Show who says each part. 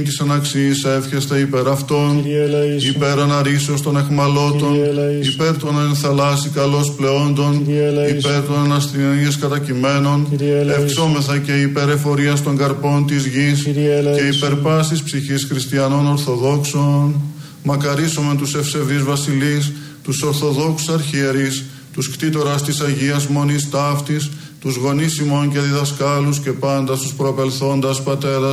Speaker 1: της αναξής εύχεστε υπέρ αυτών, υπέρ αναρρήσεως των αιχμαλώτων, υπέρ των ενθαλάσσι καλώς πλεόντων, υπέρ των ανασθενείς κατακειμένων, ευξόμεθα και υπέρ εφορίας των καρπών της γης και υπέρ πάσης ψυχής χριστιανών ορθοδόξων. Μακαρίσομεν τους ευσεβείς βασιλείς, τους ορθοδόξους αρχιερείς, τους κτήτορας της Αγίας Μονής ταύτης, τους γονείς ημών και διδασκάλους και πάντα στους προπελθόντας πατέρας